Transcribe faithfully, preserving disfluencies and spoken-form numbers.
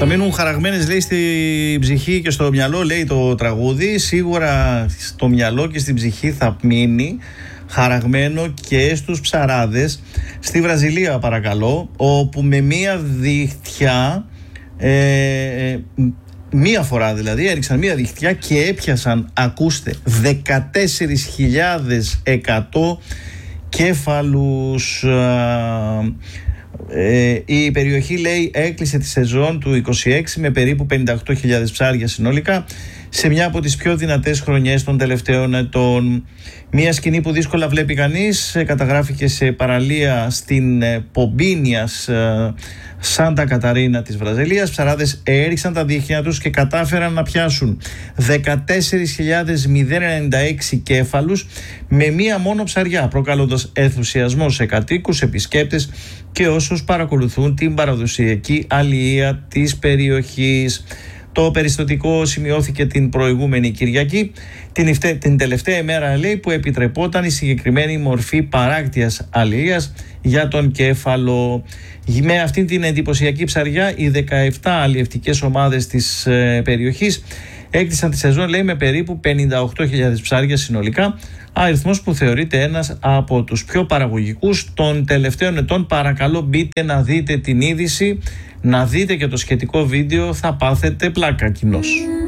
Θα μείνουν χαραγμένες, λέει, στη ψυχή και στο μυαλό, λέει το τραγούδι. Σίγουρα στο μυαλό και στην ψυχή θα μείνει χαραγμένο και στους ψαράδες στη Βραζιλία, παρακαλώ, όπου με μία διχτυά, ε, μία φορά δηλαδή, έριξαν μία διχτυά και έπιασαν, ακούστε, δεκατέσσερις χιλιάδες εκατό κέφαλους. Ε, η περιοχή, λέει, έκλεισε τη σεζόν του είκοσι έξι με περίπου πενήντα οκτώ χιλιάδες ψάρια συνολικά, σε μια από τις πιο δυνατές χρονιές των τελευταίων ετών. Μια σκηνή που δύσκολα βλέπει κανείς, καταγράφηκε σε παραλία στην Πομπίνιας, Σάντα Καταρίνα της Βραζιλίας. Ψαράδες έριξαν τα δίχτυα τους και κατάφεραν να πιάσουν δεκατέσσερις χιλιάδες ενενήντα έξι κέφαλους με μία μόνο ψαριά, προκαλώντας ενθουσιασμό σε κατοίκους, επισκέπτες και όσους παρακολουθούν την παραδοσιακή αλληλεία της περιοχής. Το περιστατικό σημειώθηκε την προηγούμενη Κυριακή, την, την τελευταία ημέρα, λέει, που επιτρεπόταν η συγκεκριμένη μορφή παράκτιας αλληλείας για τον κέφαλο. Με αυτήν την εντυπωσιακή ψαριά, οι δεκαεπτά αλλιευτικές ομάδες της ε, περιοχής έκτισαν τη σεζόν, λέει, με περίπου πενήντα οκτώ χιλιάδες ψάρια συνολικά, αριθμός που θεωρείται ένας από τους πιο παραγωγικούς των τελευταίων ετών. Παρακαλώ, μπείτε να δείτε την είδηση, να δείτε και το σχετικό βίντεο, θα πάθετε πλάκα κοινώς.